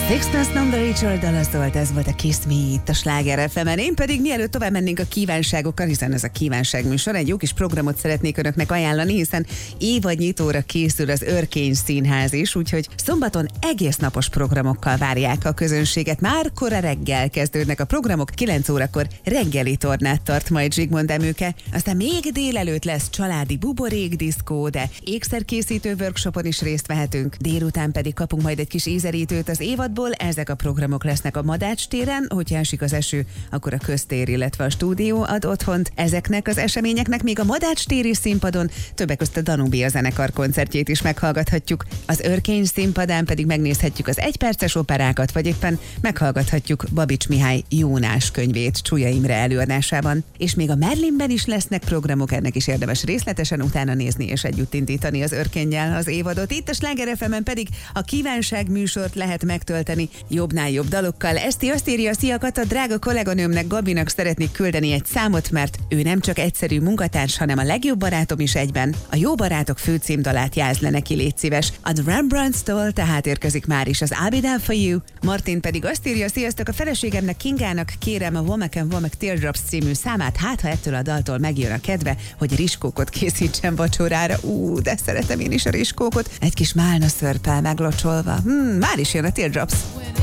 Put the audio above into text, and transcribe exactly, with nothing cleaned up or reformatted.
Sixpence None the Richer dala szólt, ez volt a Kiss Me itt a Sláger ef emen. Én pedig mielőtt tovább mennénk a kívánságokkal, hiszen ez a kívánságműsor, egy jó kis programot szeretnék önöknek ajánlani, hiszen évadnyitóra készül az Örkény Színház is, úgyhogy szombaton egész napos programokkal várják a közönséget. Már kora reggel kezdődnek a programok, kilenc órakor reggeli tornát tart majd Zsigmond Emőke, aztán még délelőtt lesz családi buborékdiszkó, de ékszerkészítő workshopon is részt vehetünk, délután pedig kapunk majd egy kis ízerítőt az évadból. Ezek a programok lesznek a Madács téren, hogyha esik az eső, akkor a Köztér, illetve a stúdió ad otthont ezeknek az eseményeknek, még a Madács téri színpadon többek között a Danubia zenekar koncertjét is meghallgathatjuk. Az Örkény színpadán pedig megnézhetjük az egyperces operákat, vagy éppen meghallgathatjuk Babics Mihály Jónás könyvét Csuja Imre előadásában. És még a Merlinben is lesznek programok, ennek is érdemes részletesen utána nézni és együtt indítani az Örkénnyel az évadot. Itt a Sláger ef emen pedig a kívánság műsort lehet megtölteni jobbnál jobb dalokkal. Eszti azt írja, szia Kata, drága kolléganőmnek, Gabinak szeretnék küldeni egy számot, mert ő nem csak egyszerű munkatárs, hanem a legjobb barátom is egyben. A Jó Barátok főcímdalát jázd le neki, légy szíves. A Rembrandts-tól tehát érkezik már is az I'll Be Down For You. Martin pedig azt írja, sziasztok, a feleségemnek, Kingának kérem a Womack and Womack Teardrops című számát, hát ha ettől a daltól megjön a kedve, hogy rizskókot készítsen vacsorára. Ú, de szeretem én is a rizskókot. Egy kis málna szörppel meglocsolva. Hmm, már is jön a Teardrops.